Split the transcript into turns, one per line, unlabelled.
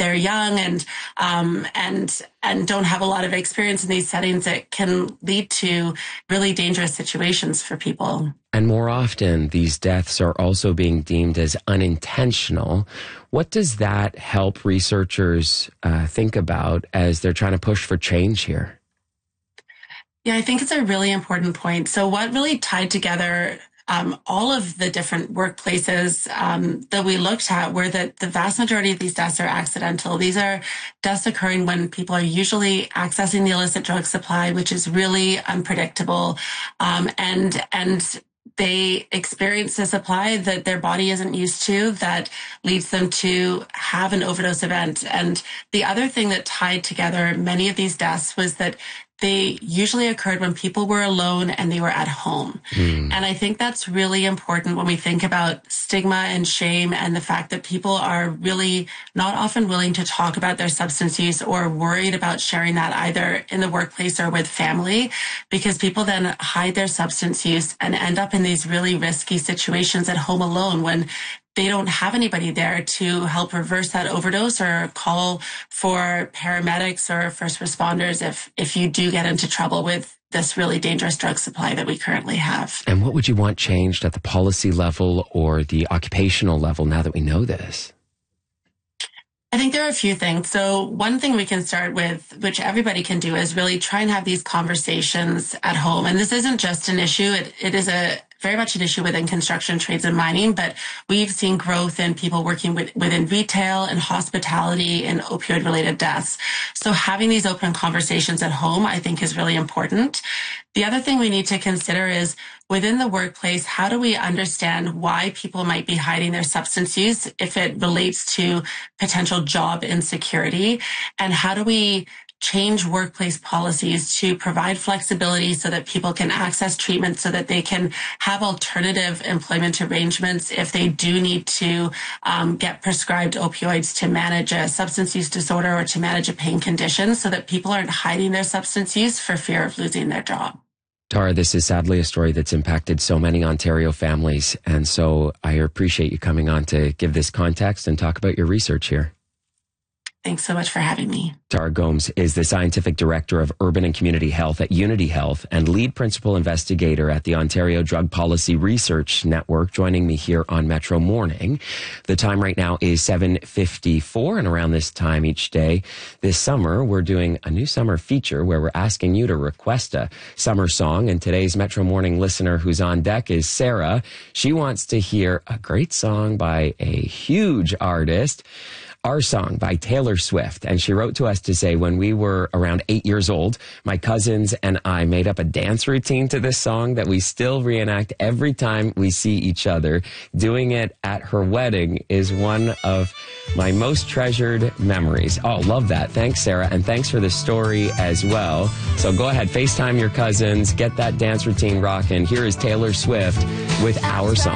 they're young and don't have a lot of experience in these settings, it can lead to really dangerous situations for people.
And more often, these deaths are also being deemed as unintentional. What does that help researchers think about as they're trying to push for change here?
Yeah, I think it's a really important point. So what really tied together all of the different workplaces that we looked at were that the vast majority of these deaths are accidental. These are deaths occurring when people are usually accessing the illicit drug supply, which is really unpredictable, and they experience a supply that their body isn't used to that leads them to have an overdose event. And the other thing that tied together many of these deaths was that they usually occurred when people were alone and they were at home. And I think that's really important when we think about stigma and shame and the fact that people are really not often willing to talk about their substance use or worried about sharing that either in the workplace or with family, because people then hide their substance use and end up in these really risky situations at home alone when they don't have anybody there to help reverse that overdose or call for paramedics or first responders if you do get into trouble with this really dangerous drug supply that we currently have.
And what would you want changed at the policy level or the occupational level now that we know this?
I think there are a few things. So one thing we can start with, which everybody can do, is really try and have these conversations at home. And this isn't just an issue. It is very much an issue within construction, trades, and mining, but we've seen growth in people working within retail and hospitality and opioid-related deaths. So having these open conversations at home, I think, is really important. The other thing we need to consider is within the workplace, how do we understand why people might be hiding their substance use if it relates to potential job insecurity? And how do we change workplace policies to provide flexibility so that people can access treatment, so that they can have alternative employment arrangements if they do need to get prescribed opioids to manage a substance use disorder or to manage a pain condition, so that people aren't hiding their substance use for fear of losing their job.
Tara, this is sadly a story that's impacted so many Ontario families, and so I appreciate you coming on to give this context and talk about your research here.
Thanks so much for having me.
Tara Gomes is the Scientific Director of Urban and Community Health at Unity Health and Lead Principal Investigator at the Ontario Drug Policy Research Network, joining me here on Metro Morning. The time right now is 7:54, and around this time each day this summer, we're doing a new summer feature where we're asking you to request a summer song, and today's Metro Morning listener who's on deck is Sarah. She wants to hear a great song by a huge artist, Our Song by Taylor Swift. And she wrote to us to say, when we were around 8 years old, my cousins and I made up a dance routine to this song that we still reenact every time we see each other. Doing it at her wedding is one of my most treasured memories. Oh, love that. Thanks, Sarah. And thanks for the story as well. So go ahead, FaceTime your cousins, get that dance routine rocking. Here is Taylor Swift with Our Song.